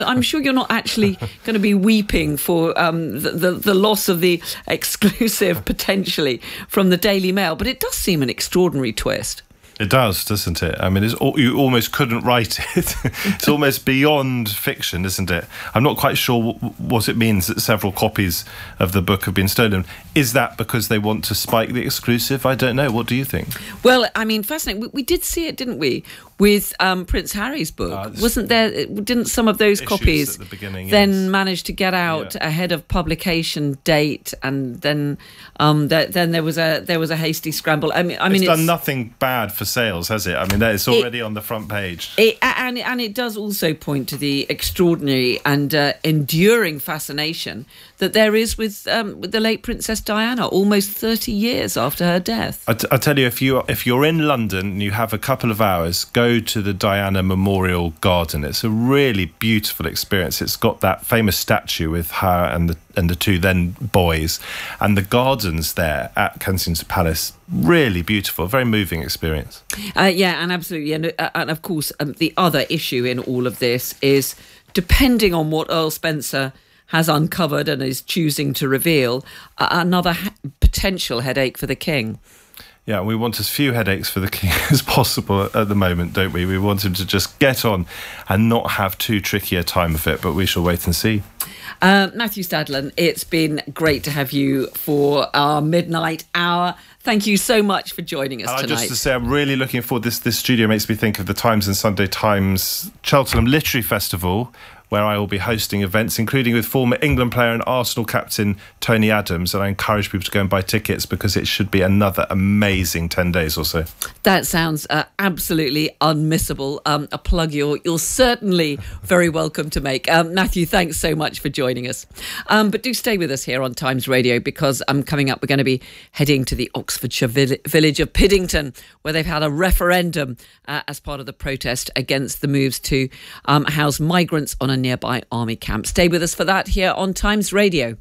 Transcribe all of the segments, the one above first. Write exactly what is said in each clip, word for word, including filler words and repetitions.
I'm sure you're not actually going to be weeping for um, the, the, the loss of the exclusive, potentially, from the Daily Mail, but it does seem an extraordinary twist. It does, doesn't it? I mean, it's, you almost couldn't write it. It's almost beyond fiction, isn't it? I'm not quite sure what it means that several copies of the book have been stolen. Is that because they want to spike the exclusive? I don't know. What do you think? Well, I mean, fascinating. We, we did see it, didn't we, with um, Prince Harry's book? Uh, Wasn't there? Didn't some of those copies at the beginning, then yes. manage to get out yeah. ahead of publication date, and then um, th- then there was a there was a hasty scramble. I mean, I mean, it's, it's done nothing bad for sales, has it? I mean, it's already it, on the front page. It, and and it does also point to the extraordinary and uh, enduring fascination that there is with um, with the late Princess Diana, almost thirty years after her death. I, t- I tell you, if you if you're in London and you have a couple of hours, go to the Diana Memorial Garden. It's a really beautiful experience. It's got that famous statue with her and the and the two then boys, and the gardens there at Kensington Palace. Really beautiful, very moving experience. Uh, yeah, and absolutely, and, uh, and of course, um, the other issue in all of this is, depending on what Earl Spencer has uncovered and is choosing to reveal, uh, another ha- potential headache for the King. Yeah, we want as few headaches for the King as possible at the moment, don't we? We want him to just get on and not have too tricky a time of it, but we shall wait and see. Uh, Matthew Stadlen, it's been great to have you for our midnight hour. Thank you so much for joining us uh, tonight. Just to say, I'm really looking forward. This this studio makes me think of the Times and Sunday Times Cheltenham Literary Festival, where I will be hosting events, including with former England player and Arsenal captain Tony Adams. And I encourage people to go and buy tickets because it should be another amazing ten days or so. That sounds uh, absolutely unmissable. Um, a plug you're, you're certainly very welcome to make. Um, Matthew, thanks so much for joining us. Um, but do stay with us here on Times Radio, because um, coming up, we're going to be heading to the Oxfordshire vill- village of Piddington, where they've had a referendum uh, as part of the protest against the moves to um, house migrants on a nearby army camp. Stay with us for that here on Times Radio.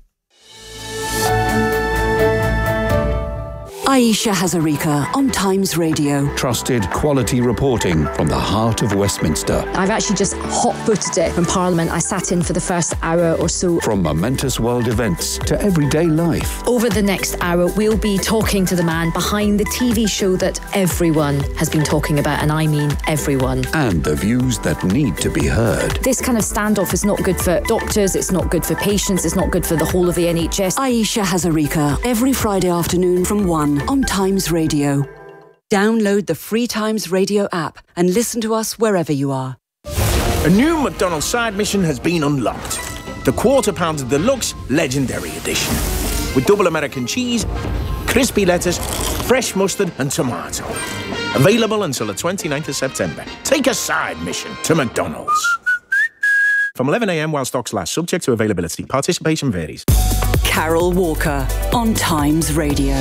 Ayesha Hazarika on Times Radio. Trusted quality reporting from the heart of Westminster. I've actually just hot-footed it from Parliament. I sat in for the first hour or so. From momentous world events to everyday life. Over the next hour, we'll be talking to the man behind the T V show that everyone has been talking about, and I mean everyone. And the views that need to be heard. This kind of standoff is not good for doctors, it's not good for patients, it's not good for the whole of the N H S. Ayesha Hazarika, every Friday afternoon from one on Times Radio. Download the free Times Radio app and listen to us wherever you are. A new McDonald's side mission has been unlocked. The Quarter Pounder Deluxe Legendary Edition. With double American cheese, crispy lettuce, fresh mustard and tomato. Available until the twenty-ninth of September. Take a side mission to McDonald's. From eleven a.m. while stocks last, subject to availability. Participation varies. Carol Walker on Times Radio.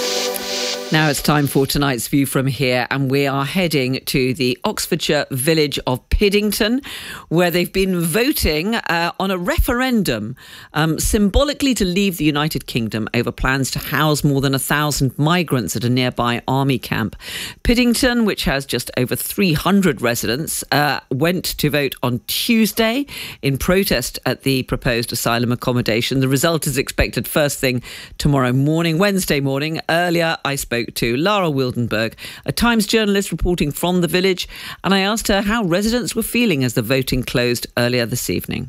Now it's time for tonight's View from Here, and we are heading to the Oxfordshire village of Piddington, where they've been voting uh, on a referendum um, symbolically to leave the United Kingdom over plans to house more than a thousand migrants at a nearby army camp. Piddington, which has just over three hundred residents, uh, went to vote on Tuesday in protest at the proposed asylum accommodation. The result is expected first thing tomorrow morning, Wednesday morning. Earlier, I spoke to Lara Wildenberg, a Times journalist reporting from the village, and I asked her how residents were feeling as the voting closed earlier this evening.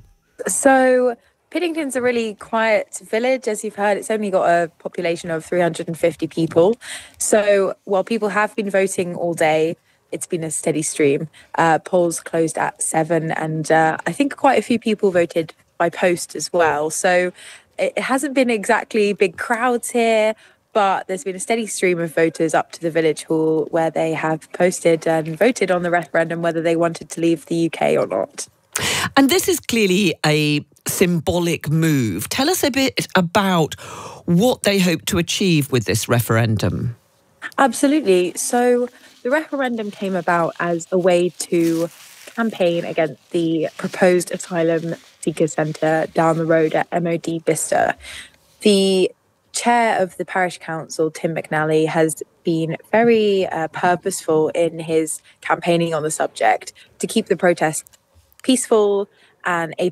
So Piddington's a really quiet village. As you've heard, it's only got a population of three hundred fifty people. So while people have been voting all day, it's been a steady stream. Uh, polls closed at seven, and uh, I think quite a few people voted by post as well. So it hasn't been exactly big crowds here, but there's been a steady stream of voters up to the village hall where they have posted and voted on the referendum whether they wanted to leave the U K or not. And this is clearly a symbolic move. Tell us a bit about what they hope to achieve with this referendum. Absolutely. So the referendum came about as a way to campaign against the proposed asylum seeker centre down the road at M O D Bicester. The chair of the parish council, Tim McNally, has been very uh, purposeful in his campaigning on the subject to keep the protest peaceful and a